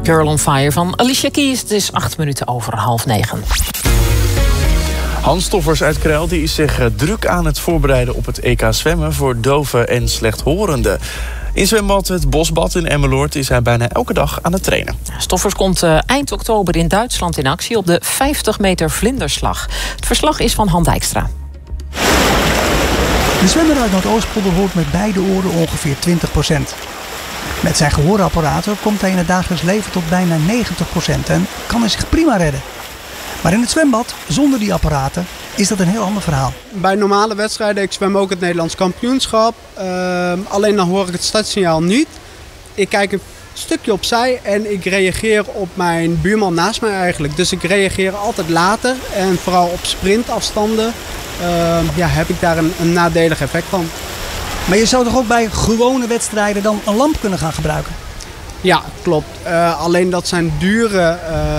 Girl on Fire van Alicia Keys. Het is 8 minuten over 8:30. Hans Stoffers uit Kreil die is zich druk aan het voorbereiden op het EK zwemmen voor doven en slechthorenden. In zwembad het Bosbad in Emmeloord is hij bijna elke dag aan het trainen. Stoffers komt eind oktober in Duitsland in actie op de 50 meter vlinderslag. Het verslag is van Han Dijkstra. De zwemmer uit Noordoostpolder hoort met beide oren ongeveer 20%. Met zijn gehoorapparaten komt hij in het dagelijks leven tot bijna 90% en kan hij zich prima redden. Maar in het zwembad, zonder die apparaten, is dat een heel ander verhaal. Bij normale wedstrijden, ik zwem ook het Nederlands kampioenschap. Alleen dan hoor ik het startsignaal niet. Ik kijk een stukje opzij en ik reageer op mijn buurman naast mij eigenlijk. Dus ik reageer altijd later en vooral op sprintafstanden heb ik daar een nadelig effect van. Maar je zou toch ook bij gewone wedstrijden dan een lamp kunnen gaan gebruiken? Ja, klopt. Alleen dat zijn dure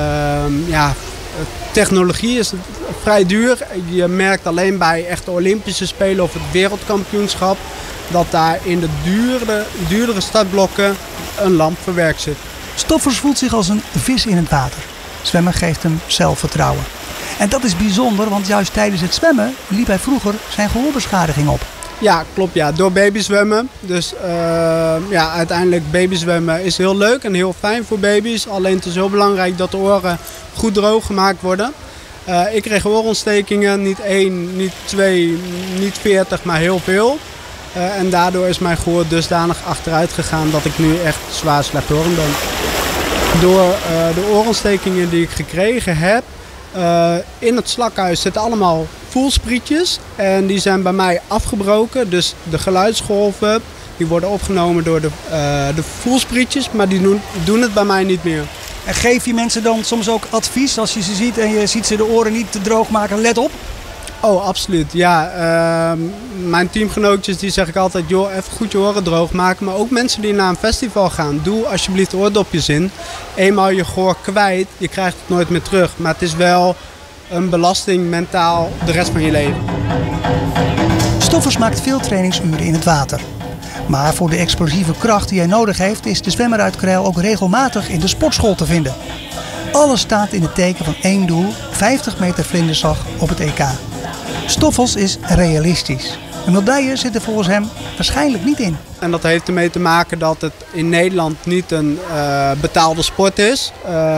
technologie is vrij duur. Je merkt alleen bij echte Olympische Spelen of het wereldkampioenschap dat daar in de duurdere startblokken een lamp verwerkt zit. Stoffers voelt zich als een vis in het water. Zwemmen geeft hem zelfvertrouwen. En dat is bijzonder, want juist tijdens het zwemmen liep hij vroeger zijn gehoorbeschadiging op. Ja, klopt. Ja. Door babyzwemmen. Dus uiteindelijk babyzwemmen is heel leuk en heel fijn voor baby's. Alleen het is heel belangrijk dat de oren goed droog gemaakt worden. Ik kreeg oorontstekingen. Niet 1, niet 2, niet 40, maar heel veel. En daardoor is mijn gehoor dusdanig achteruit gegaan dat ik nu echt zwaar slechthorend ben. Door de oorontstekingen die ik gekregen heb, in het slakhuis zitten allemaal voelsprietjes en die zijn bij mij afgebroken. Dus de geluidsgolven die worden opgenomen door de voelsprietjes, maar die doen het bij mij niet meer. En geef je mensen dan soms ook advies als je ze ziet en je ziet ze de oren niet te droog maken? Let op! Oh, absoluut. Ja, mijn teamgenootjes die zeg ik altijd, joh, even goed je oren droog maken. Maar ook mensen die naar een festival gaan, doe alsjeblieft oordopjes in. Eenmaal je gehoor kwijt, je krijgt het nooit meer terug. Maar het is wel een belasting mentaal de rest van je leven. Stoffers maakt veel trainingsuren in het water. Maar voor de explosieve kracht die hij nodig heeft, is de zwemmer uit Kreil ook regelmatig in de sportschool te vinden. Alles staat in het teken van één doel, 50 meter vlinderslag op het EK. Stoffels is realistisch. Een medaille zit er volgens hem waarschijnlijk niet in. En dat heeft ermee te maken dat het in Nederland niet een betaalde sport is.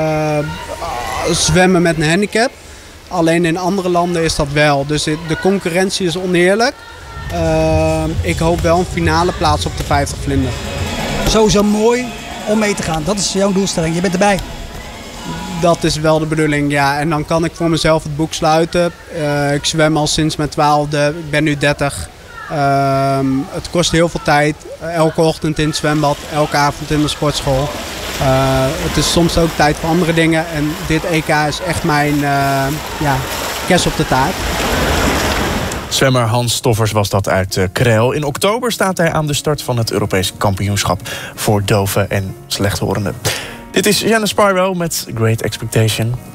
Zwemmen met een handicap. Alleen in andere landen is dat wel. Dus de concurrentie is oneerlijk. Ik hoop wel een finale plaats op de 50 vlinder. Sowieso mooi om mee te gaan. Dat is jouw doelstelling. Je bent erbij. Dat is wel de bedoeling, ja. En dan kan ik voor mezelf het boek sluiten. Ik zwem al sinds mijn 12e. Ik ben nu 30. Het kost heel veel tijd. Elke ochtend in het zwembad. Elke avond in de sportschool. Het is soms ook tijd voor andere dingen. En dit EK is echt mijn kers op de taart. Zwemmer Hans Stoffers was dat uit Kreil. In oktober staat hij aan de start van het Europees kampioenschap voor doven en slechthorenden. Dit is Janne Sparrow met Great Expectation.